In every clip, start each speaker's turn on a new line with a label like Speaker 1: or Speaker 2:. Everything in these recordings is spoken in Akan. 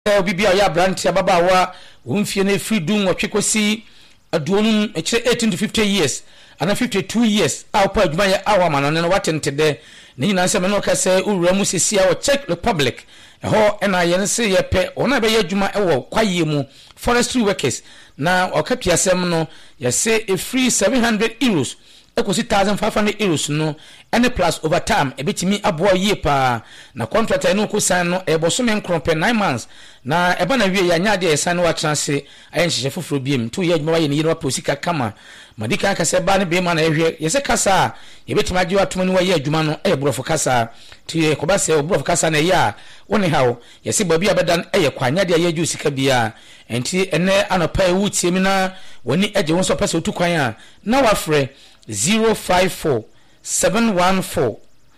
Speaker 1: bibia ya brand ya baba wa wumfie na freedom wa twekosi aduonum ekire 18 to 50 years ana 52 years awpa adwuma ya awama no watentede ni nyina se me no ka se owura mu sesia wo Czech Republic ho ena ye nse ye pe ona be adwuma ewo kwaye mu forestry workers na okapia sem no ye se a free 700 euros ekosi 1500 euros no any plus overtime ebetimi aboa ye pa na contract eno ko san no ebosome nkrope 9 months na eba na wie ya nyade ye san wa transe ayenhye foforo biem to ye adwuma ye ne yiro posika kama madika ka se ba ne be ma na ehwe ye se kasa ebetimi agye watom ni wa ye adwuma no eburofo kasa tie ko ba se oburofo kasa na ya woni hawo ye se babi abedan eye kwanyade ye adwu sika bia enti ene anopa e wutie mi na woni agye won so pese otukwan a na wafre 054 714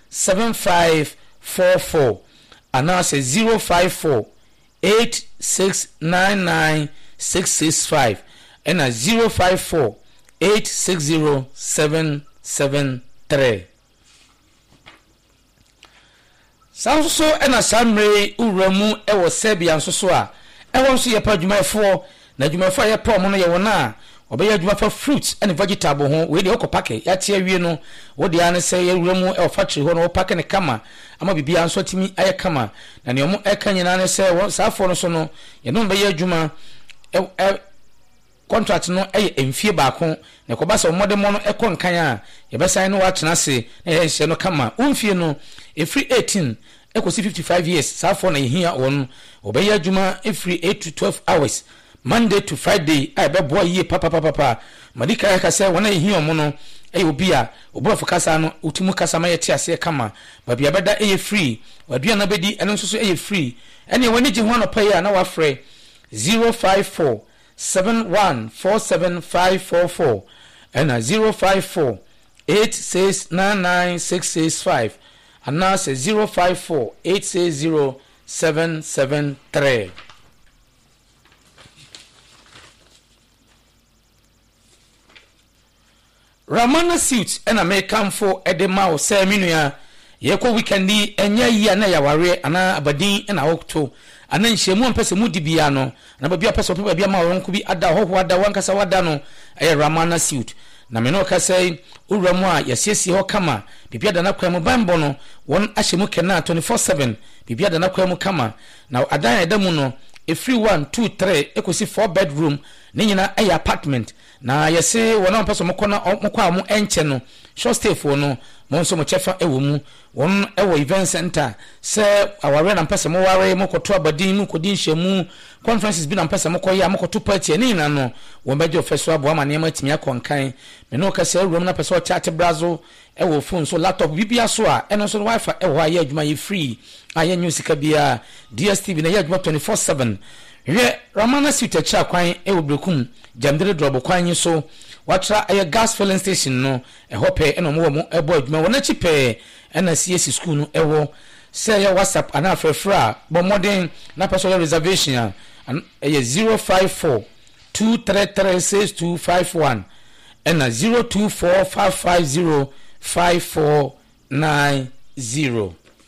Speaker 1: 7544 and now say 054 8699 665 and 054 860 773. Sanso and a samre uramu ewo Serbia so a ewo so ye pa dwumafo na dwumafo ye pa omo ye wona obeya dwuma for fruits and vegetable ho we de okopake ya tie wie no wo de an say ye wuramu e factory ho no pake ne kama ama bibia nso timi aye kama na ne omo eka nyina ne say won safo no so no ye no beya dwuma contract no emfie baako ne ko ba se omode mo no ekonkan a ye besan no watena se na ye hye no kama umfie no free 18 ekosi 55 years safo na hia won obeya dwuma free 8 to 12 hours Monday to Friday I be boy ye papa madika ya kase wona ehia omo no obi a obrofo kasa no utimu kasa ma ye ti ase kama babia beda free wadua na bedi eno nso so free ene woni je ho no pay na wafre 054 7147544 and 054 8699665 and now say 054 860 773. Ramana suit and American for Edema or Seminua Yeko weekendi enya yi na ya ware ana abadin na okto ana nhemu mpese mu dibiano na babia pese opa babia ma wonku bi ada hoho ada wankasa wada no Ramana suit na me no ka say uramu a yesiesie ho kama bibia da na kwam bambo no won ahyemu kena 24/7 bibia da na kwam kama na adan edamu no free 1 2 3 ekosi 4 bedroom ne nyina apartment na yese wona mpese mokona mokwa mu enche no short stay for no monso mo chefa ewo mu won ewo event center se aware na mpese mo ware mokoto abadin nu kodin hyemu conferences bi na mpese mokoya mokoto party ne nyina no won beje ofeso abo ama ne matimi akonkan me no ka se room na pese o chat brazo ewo phone so laptop bibia so a eno so wifi ewo aye adwuma ye free aye music bia DSTV na ye adwuma 24/7 ye Ramana Suite cha kwan ewo brekum jamdere drobo kwan so watra aye gas filling station no hope eno mo ebo adwuma wona chipe ena CS school no ewo say your WhatsApp ana frefra bo modern na personal reservation and 054 2336251 ena 0245505490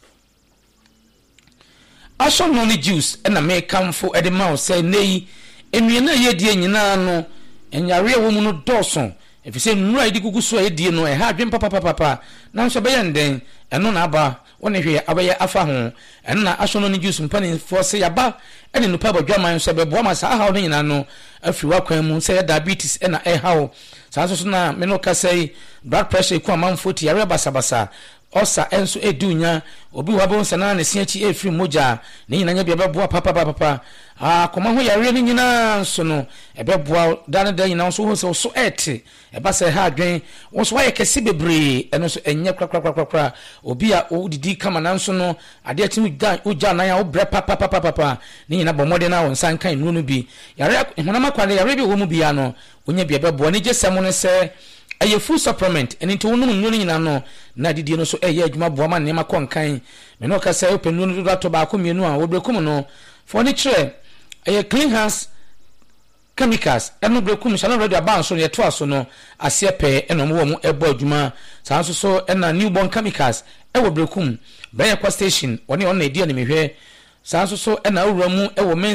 Speaker 1: Asho no ni juice ena me come for edema say nei enwie na ye die nyina no enyare wo mu no doson efise nura idi guguso ye die no ha adwen papa na nso be yenden eno na aba wona hwe abaye afa ho eno na asho no ni juice mpani for say yaba ene no pa badwaman so be bo ma sa ha no nyina no afi wakwan mu say diabetes ena ha sanso so na me no ka say blood pressure ku amanfoti yare basabasa osa enso edunya obi wabo nsana na siachi efri moja ne nyina nya bia beboa papa koma ho yare ne nyina so no ebeboa dan nyina so so ete eba se ha adwen wo waye kese bebre eno so enye krakrakrakra obi a odidi kama nanso no ade atimi dan oja nan ya obre papa ne nyina bomode na wonsan kan nunu bi yare honama kwale yare bi wo mu bia no onya bia beboa ne gesemo ne se aye full supplement and into no nyina no na didie no so eye adwuma boama ne makonkan me no ka say open no do to ba ko mienu a wobrekum no furniture aye clean hands chemicals eno brekum shall already abanso so ye to aso no ase pe eno mo mu ebo adwuma sanso so ena newborn chemicals e wo brekum benya kwa station woni on na die ne mehwe saa nso so na awura mu e wo